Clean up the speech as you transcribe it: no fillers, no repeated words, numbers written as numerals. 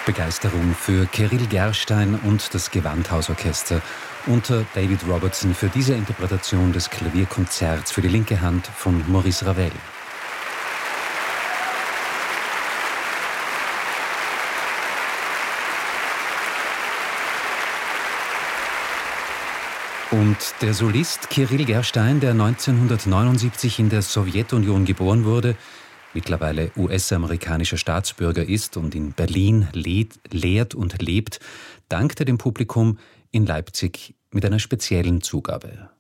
Begeisterung für Kirill Gerstein und das Gewandhausorchester unter David Robertson für diese Interpretation des Klavierkonzerts für die linke Hand von Maurice Ravel. Und der Solist Kirill Gerstein, der 1979 in der Sowjetunion geboren wurde, mittlerweile US-amerikanischer Staatsbürger ist und in Berlin lehrt und lebt, dankte dem Publikum in Leipzig mit einer speziellen Zugabe.